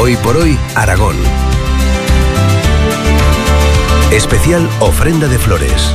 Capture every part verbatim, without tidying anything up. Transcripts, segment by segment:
Hoy por hoy, Aragón. Especial ofrenda de flores.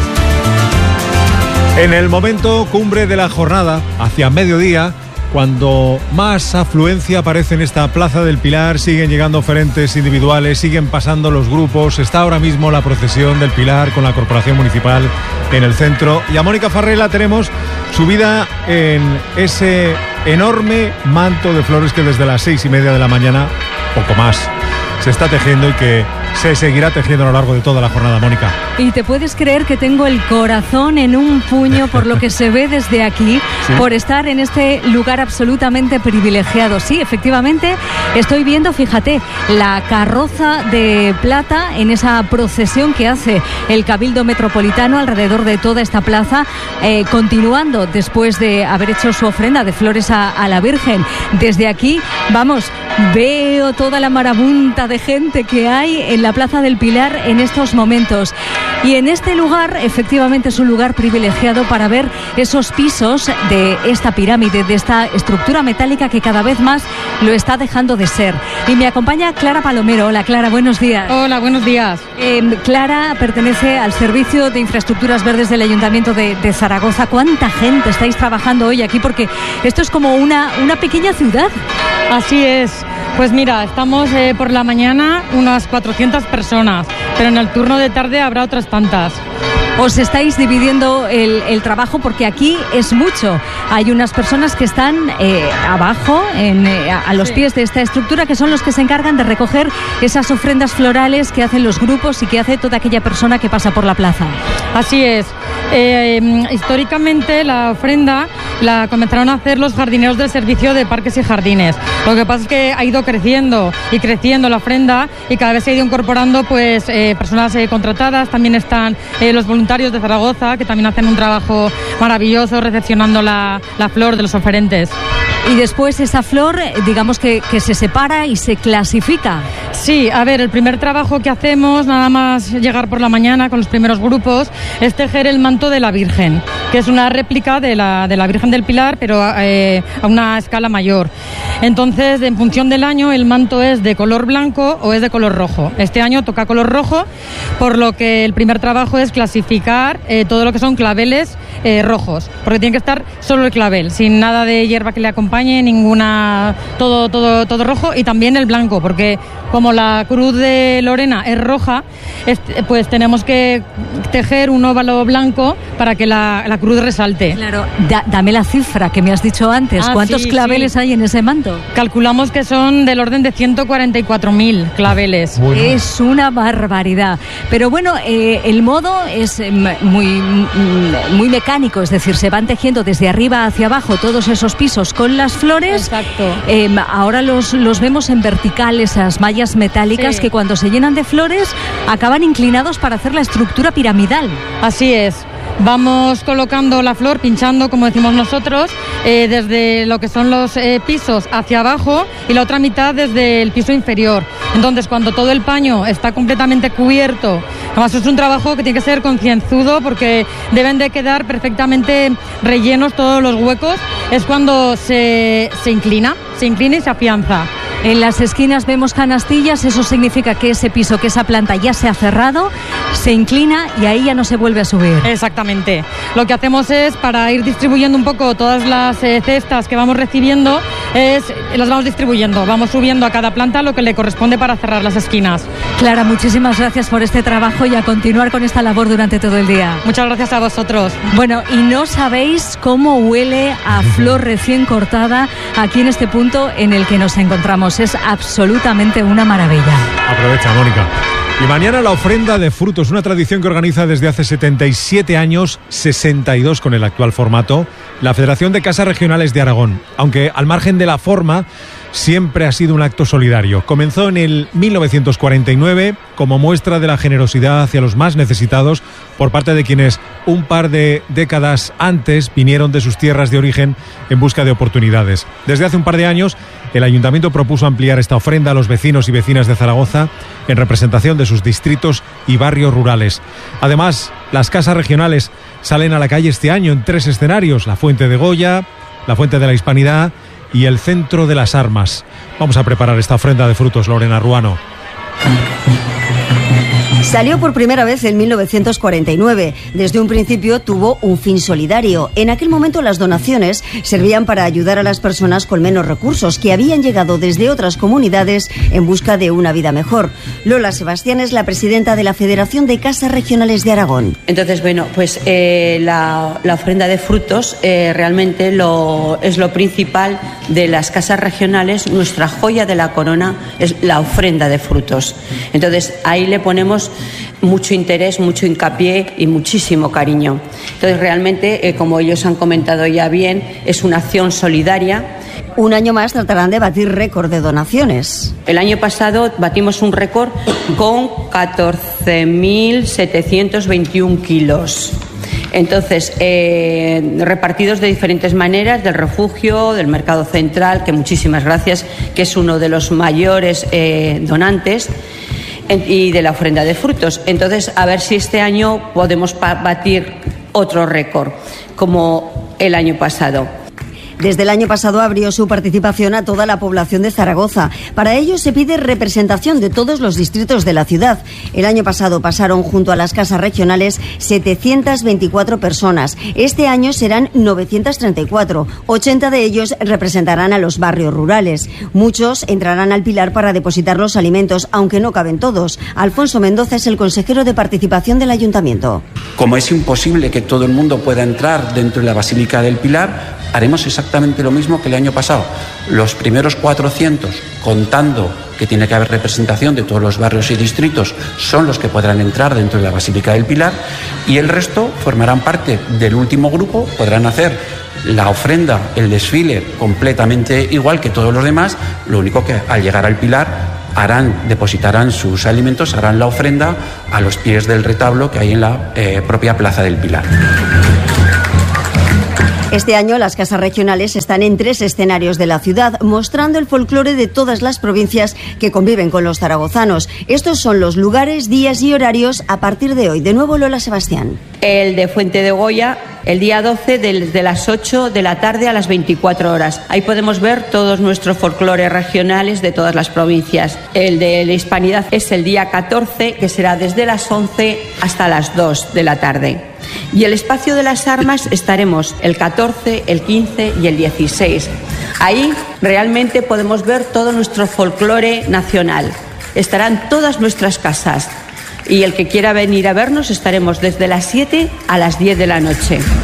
En el momento cumbre de la jornada, hacia mediodía, cuando más afluencia aparece en esta Plaza del Pilar, siguen llegando oferentes individuales, siguen pasando los grupos, está ahora mismo la procesión del Pilar con la Corporación Municipal en el centro. Y a Mónica Farré la tenemos subida en ese enorme manto de flores que desde las seis y media de la mañana, poco más, se está tejiendo y que se seguirá tejiendo a lo largo de toda la jornada, Mónica. Y te puedes creer que tengo el corazón en un puño por lo que se ve desde aquí, ¿sí? Por estar en este lugar absolutamente privilegiado. Sí, efectivamente, estoy viendo, fíjate, la carroza de plata en esa procesión que hace el Cabildo Metropolitano alrededor de toda esta plaza, eh, continuando después de haber hecho su ofrenda de flores a, a la Virgen. Desde aquí, vamos, veo toda la marabunta de gente que hay en la Plaza del Pilar en estos momentos. Y en este lugar, efectivamente, es un lugar privilegiado para ver esos pisos de esta pirámide, de esta estructura metálica que cada vez más lo está dejando de ser. Y me acompaña Clara Palomero. Hola, Clara, buenos días. Hola, buenos días. Eh, Clara pertenece al Servicio de Infraestructuras Verdes del Ayuntamiento de, de Zaragoza. ¿Cuánta gente estáis trabajando hoy aquí? Porque esto es como una, una pequeña ciudad. Así es. Pues mira, estamos eh, por la mañana unas cuatrocientas personas, pero en el turno de tarde habrá otras tantas. Os estáis dividiendo el, el trabajo porque aquí es mucho. Hay unas personas que están eh, abajo, en, eh, a los sí. pies de esta estructura, que son los que se encargan de recoger esas ofrendas florales que hacen los grupos y que hace toda aquella persona que pasa por la plaza. Así es. Eh, históricamente la ofrenda la comenzaron a hacer los jardineros del Servicio de Parques y Jardines. Lo que pasa es que ha ido creciendo y creciendo la ofrenda y cada vez se ha ido incorporando pues eh, personas eh, contratadas. También están eh, los voluntarios de Zaragoza, que también hacen un trabajo maravilloso recepcionando la, la flor de los oferentes. Y después esa flor, digamos que, que se separa y se clasifica. Sí, a ver, el primer trabajo que hacemos, nada más llegar por la mañana con los primeros grupos, es tejer el manto de la Virgen, que es una réplica de la, de la Virgen del Pilar, pero eh, a una escala mayor. Entonces, en función del año, el manto es de color blanco o es de color rojo. Este año toca color rojo, por lo que el primer trabajo es clasificar eh, todo lo que son claveles eh, rojos, porque tiene que estar solo el clavel, sin nada de hierba que le acompañe, ninguna, todo, todo, todo rojo, y también el blanco, porque como la cruz de Lorena es roja, es, pues tenemos que tejer un óvalo blanco para que la, la cruz resalte. Claro, da, dame la cifra que me has dicho antes. Ah, ¿Cuántos sí, claveles sí. hay en ese manto? Calculamos que son del orden de ciento cuarenta y cuatro mil claveles. Bueno. Es una barbaridad. Pero bueno, eh, el modo es muy, muy mecánico, es decir, se van tejiendo desde arriba hacia abajo todos esos pisos con las flores. Exacto. Eh, ahora los, los vemos en vertical, esas mallas metálicas sí. que cuando se llenan de flores acaban inclinados para hacer la estructura piramidal. Así es. Vamos colocando la flor, pinchando, como decimos nosotros, eh, desde lo que son los eh, pisos hacia abajo y la otra mitad desde el piso inferior. Entonces, cuando todo el paño está completamente cubierto, además es un trabajo que tiene que ser concienzudo porque deben de quedar perfectamente rellenos todos los huecos, es cuando se, se inclina, se inclina y se afianza. En las esquinas vemos canastillas, eso significa que ese piso, que esa planta ya se ha cerrado, se inclina y ahí ya no se vuelve a subir. Exactamente. Lo que hacemos es, para ir distribuyendo un poco todas las eh, cestas que vamos recibiendo, es las vamos distribuyendo, vamos subiendo a cada planta lo que le corresponde para cerrar las esquinas. Clara, muchísimas gracias por este trabajo y a continuar con esta labor durante todo el día. Muchas gracias a vosotros. Bueno, y no sabéis cómo huele a flor recién cortada aquí en este punto en el que nos encontramos. Es absolutamente una maravilla. Aprovecha, Mónica. Y mañana la ofrenda de frutos, una tradición que organiza desde hace setenta y siete años, sesenta y dos con el actual formato, la Federación de Casas Regionales de Aragón. Aunque al margen de la forma, siempre ha sido un acto solidario. Comenzó en el mil novecientos cuarenta y nueve como muestra de la generosidad hacia los más necesitados por parte de quienes un par de décadas antes vinieron de sus tierras de origen en busca de oportunidades. Desde hace un par de años, el Ayuntamiento propuso ampliar esta ofrenda a los vecinos y vecinas de Zaragoza en representación de sus distritos y barrios rurales. Además, las casas regionales salen a la calle este año en tres escenarios: la Fuente de Goya, la Fuente de la Hispanidad y el centro de las armas. Vamos a preparar esta ofrenda de frutos, Lorena Ruano. Salió por primera vez en mil novecientos cuarenta y nueve. Desde un principio tuvo un fin solidario. En aquel momento las donaciones servían para ayudar a las personas con menos recursos que habían llegado desde otras comunidades en busca de una vida mejor. Lola Sebastián es la presidenta de la Federación de Casas Regionales de Aragón. Entonces, bueno, pues eh, la, la ofrenda de frutos eh, realmente lo, es lo principal de las casas regionales. Nuestra joya de la corona es la ofrenda de frutos. Entonces, ahí le ponemos mucho interés, mucho hincapié y muchísimo cariño. Entonces, realmente, eh, como ellos han comentado ya bien, es una acción solidaria. Un año más tratarán de batir récord de donaciones. El año pasado batimos un récord con catorce mil setecientos veintiuno kilos. Entonces, eh, repartidos de diferentes maneras, del refugio, del mercado central, que muchísimas gracias, que es uno de los mayores eh, donantes, y de la ofrenda de frutos. Entonces, a ver si este año podemos batir otro récord, como el año pasado. Desde el año pasado abrió su participación a toda la población de Zaragoza. Para ello se pide representación de todos los distritos de la ciudad. El año pasado pasaron junto a las casas regionales setecientas veinticuatro personas. Este año serán novecientas treinta y cuatro. ochenta de ellos representarán a los barrios rurales. Muchos entrarán al Pilar para depositar los alimentos, aunque no caben todos. Alfonso Mendoza es el consejero de participación del Ayuntamiento. Como es imposible que todo el mundo pueda entrar dentro de la Basílica del Pilar, haremos exactamente lo mismo que el año pasado. Los primeros cuatrocientos, contando que tiene que haber representación de todos los barrios y distritos, son los que podrán entrar dentro de la Basílica del Pilar, y el resto formarán parte del último grupo, podrán hacer la ofrenda, el desfile completamente igual que todos los demás. Lo único que al llegar al Pilar harán, depositarán sus alimentos, harán la ofrenda a los pies del retablo que hay en la eh, propia Plaza del Pilar. Este año las casas regionales están en tres escenarios de la ciudad, mostrando el folclore de todas las provincias que conviven con los zaragozanos. Estos son los lugares, días y horarios a partir de hoy. De nuevo, Lola Sebastián. El de Fuente de Goya, el día doce, de las ocho de la tarde a las veinticuatro horas. Ahí podemos ver todos nuestros folclores regionales de todas las provincias. El de la Hispanidad es el día catorce, que será desde las once hasta las dos de la tarde. Y el espacio de las armas estaremos el catorce, el quince y el dieciséis. Ahí realmente podemos ver todo nuestro folclore nacional. Estarán todas nuestras casas. Y el que quiera venir a vernos, estaremos desde las siete a las diez de la noche.